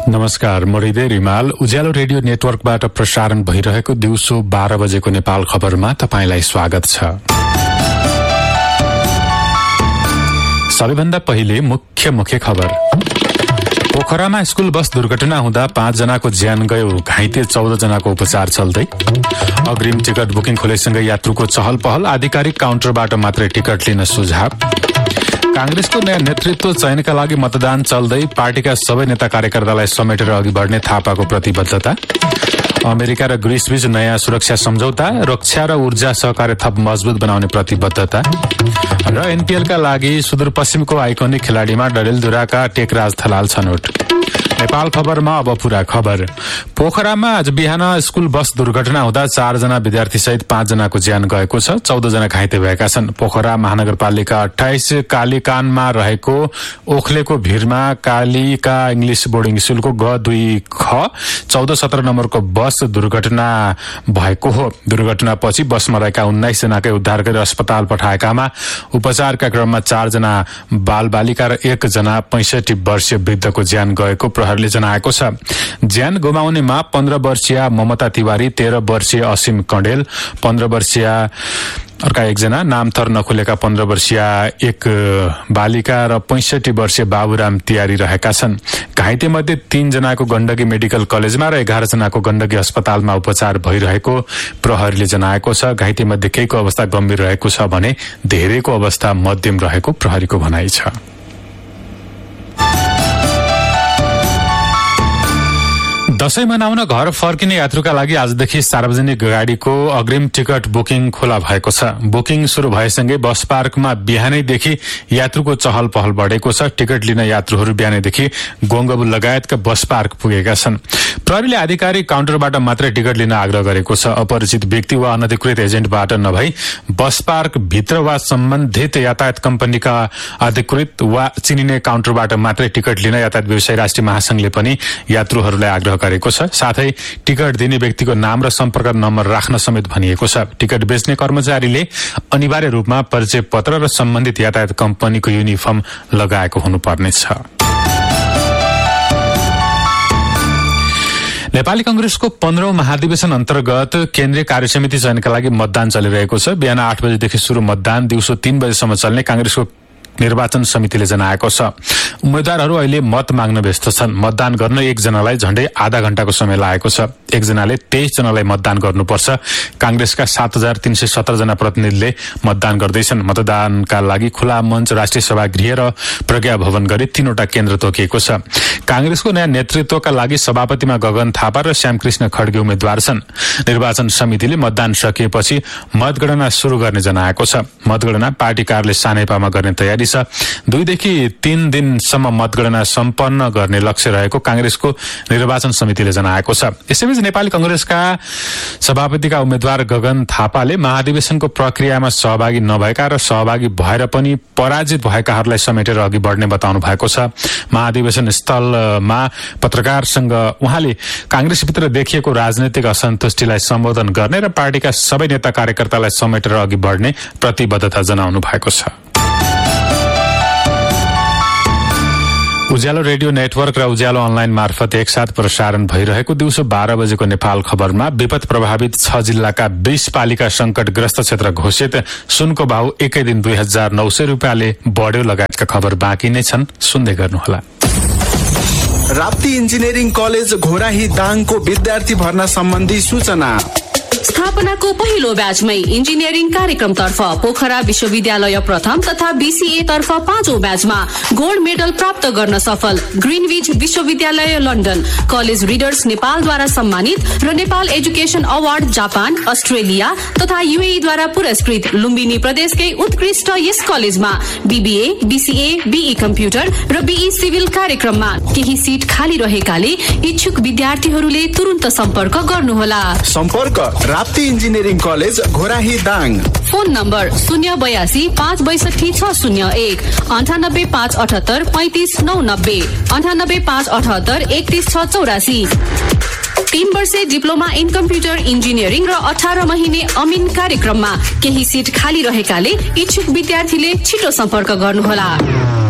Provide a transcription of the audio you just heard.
नमस्कार, म हृदय रिमाल। उज्यालो रेडियो नेटवर्कबाट प्रसारण भइरहेको दिउँसो 12 बजेको नेपाल खबरमा तपाईंलाई स्वागत छ। सबैभन्दा पहिले मुख्य खबर। पोखरामा स्कूल बस दुर्घटना हुँदा 5 जनाको ज्यान गयो, घाइते 14 जनाको उपचार चल्दै। अग्रिम टिकट बुकिङ खोलेसँगै यात्रुको चहल पहल, आधिकारिक काउन्टरबाट मात्रै टिकट लिन सुझाव। कांग्रेसको नयाँ नेतृत्व चयनका लागि मतदान चल्दै, पार्टीका सबै नेता कार्यकर्तालाई समेटेर अघि बढ्ने थापाको प्रतिबद्धता। अमेरिका र ग्रीसबीच नयाँ सुरक्षा सम्झौता, रक्षा र ऊर्जा सहकार्य थप मजबुत बनाउने प्रतिबद्धता। र एनपीएलका लागि सुदूरपश्चिमको आइकोनिक खेलाडीमा डडेलधुराका टेकराज थलाल छनौट। नेपाल खबरमा अब पूरा खबर। पोखरामा आज बिहान स्कूल बस दुर्घटना हुँदा 4 जना विद्यार्थी सहित 5 जनाको ज्यान गएको छ, 14 जना घाइते भएका छन्। पोखरा महानगरपालिका 28 कालीकानमा रहेको ओखलेको भिरमा कालीका इंग्लिश बोर्डिङ स्कूलको ग2 ख 14-17 नम्बरको बस दुर्घटना भएको हो। दुर्घटनापछि बसमा रहेका 19 जनाकै उद्धार गरी अस्पताल पठाएकामा उपचारका क्रममा 4 जना बालबालिका र 1 जना 65 वर्षीय वृद्धको ज्यान गएको प्रहरीले जनाएको छ। ज्यान गुमाउनेमा 15 वर्षीय ममता तिवारी, 13 वर्षीय असीम कण्डेल, 15 वर्षीय अर्का 1 जना, नामथर नखुलेका 15 वर्षीय 1 बालिका र 65 वर्षीय बाबुराम तिवारी रहेका छन्। घाइते मध्ये 3 जनाको गण्डकी मेडिकल कलेजमा र 11 जनाको गण्डकी अस्पतालमा उपचार भइरहेको प्रहरीले जनाएको छ। घाइते मध्ये केहीको अवस्था गम्भीर रहेको छ भने धेरैको अवस्था मध्यम रहेको प्रहरीको भनाइ छ। दशैं मनाउन घर फर्किने यात्रुका लागि आजदेखि सार्वजनिक गाडीको अग्रिम टिकट बुकिङ खुला भएको छ। बुकिङ शुरू भएसँगै बस पार्कमा बिहानैदेखि यात्रुको चहल पहल बढेको छ। टिकट लिन यात्रुहरू बिहानैदेखि गोङ्गबु लगायतका बस पार्क पुगेका छन्। प्रहरीले आधिकारिक काउन्टरबाट मात्रै टिकट लिन आग्रह गरेको छ। अपरिचित व्यक्ति वा अनधिकृत एजेन्टबाट नभई बस पार्क भित्र वा सम्बन्धित यातायात कम्पनीका अधिकृत वा चिनिने काउन्टरबाट मात्रै टिकट लिन यातायात व्यवसायी राष्ट्रिय महासंघले पनि यात्रुहरूलाई आग्रह गरेको छ। साथै टिकट दिने व्यक्तिको नाम र सम्पर्क नम्बर राख्न समेत भनिएको छ। टिकट बेच्ने कर्मचारीले अनिवार्य रूपमा परिचय पत्र र सम्बन्धित यातायात कम्पनीको युनिफर्म लगाएको हुनुपर्नेछ। नेपाली कंग्रेसको 15औं महाधिवेशन अन्तर्गत केन्द्रीय कार्यसमिति चयनका लागि मतदान चलिरहेको छ। बिहान 8 बजेदेखि शुरू मतदान दिउँसो 3 बजेसम्म चल्ने कांग्रेसको निर्वाचन समितिले जनाएको छ। उम्मेद्वारहरू अहिले मत माग्न व्यस्त छन्। मतदान गर्न 1 जनालाई झण्डै आधा घण्टाको समय लागेको छ। 1 जनाले 23 जनालाई मतदान गर्नुपर्छ। कांग्रेसका 7317 जना प्रतिनिधिले मतदान गर्दैछन्। मतदानका लागि खुला मञ्च, राष्ट्रिय सभागृह र प्रज्ञा भवन गरी 3वटा केन्द्र तोकिएको छ। कांग्रेसको नयाँ नेतृत्वका लागि सभापतिमा गगन थापा र श्यामकृष्ण खड्गे उम्मेद्वार छन्। निर्वाचन समितिले मतदान सकिएपछि मतगणना शुरू गर्ने जनाएको छ। मतगणना पार्टी कार्यालय सानेपामा गर्ने तयारी छ। 2 देखि 3 दिनसम्म मतगणना सम्पन्न गर्ने लक्ष्य रहेको कांग्रेसको निर्वाचन समितिले जनाएको छ। यसैबीच नेपाली कंग्रेसका सभापतिका उम्मेद्वार गगन थापाले महाधिवेशनको प्रक्रियामा सहभागी नभएका र सहभागी भएर पनि पराजित भएकाहरूलाई समेटेर अघि बढ्ने बताउनु भएको छ। महाधिवेशन स्थलमा पत्रकारसँग उहाँले कांग्रेसभित्र देखिएको राजनैतिक असन्तुष्टिलाई सम्बोधन गर्ने र पार्टीका सबै नेता कार्यकर्तालाई समेटेर अघि बढ्ने प्रतिबद्धता जनाउनु भएको छ। उज्यालो रेडियो नेटवर्क र उज्यालो अनलाइन मार्फत एकसाथ प्रसारण भइरहेको दिउँसो 12 बजेको नेपाल खबरमा विपद प्रभावित 6 जिल्लाका 20 पालिका संकटग्रस्त क्षेत्र घोषित, सुनको भाउ एकै दिन 2900 रुपियाँले बढ्यो लगायतका खबर बाँकी नै छन्, सुन्दै गर्नुहोला। राप्ती इन्जिनियरिङ कलेज घोराही दाङको विद्यार्थी भर्ना सम्बन्धी सूचना। स्थापनाको पहिलो ब्याचमै इन्जिनियरिङ कार्यक्रमतर्फ पोखरा विश्वविद्यालय प्रथम तथा बीसीए तर्फ 5औं ब्याचमा गोल्ड मेडल प्राप्त गर्न सफल ग्रीनविच विश्वविद्यालय लन्डन, कलेज रिडर्स नेपालद्वारा सम्मानित र Nepal education award Japan, Australia तथा यूएई द्वारा पुरस्कृत लुम्बिनी प्रदेशकै उत्कृष्ट यस कलेजमा बीबीए, बीसीए, बीई कम्प्युटर र बीई सिभिल कार्यक्रममा केही सिट खाली रहेकाले इच्छुक विद्यार्थीहरूले तुरुन्त सम्पर्क गर्नुहोला। सम्पर्क Rapti engineering college Ghorahi Dang. Phone number 082 562 601 98 578 35 990 98 578 31 684। 3 वर्षे डिप्लोमा इन कम्प्युटर इन्जिनियरिङ र 18 महिने अमिन कार्यक्रममा केही सिट खाली रहेकाले इच्छुक विद्यार्थीले छिटो सम्पर्क गर्नुहोला।